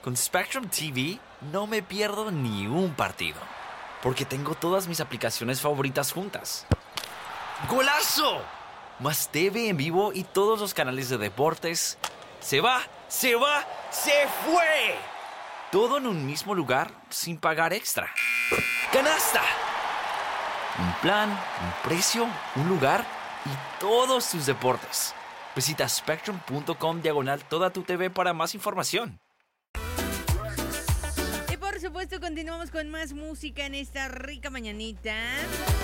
Con Spectrum TV no me pierdo ni un partido, porque tengo todas mis aplicaciones favoritas juntas. ¡Golazo! Más TV en vivo y todos los canales de deportes. ¡Se va! ¡Se va! ¡Se fue! Todo en un mismo lugar sin pagar extra. ¡Canasta! Un plan, un precio, un lugar y todos tus deportes. Visita spectrum.com/toda tu TV para más información. Y por supuesto continuamos con más música en esta rica mañanita.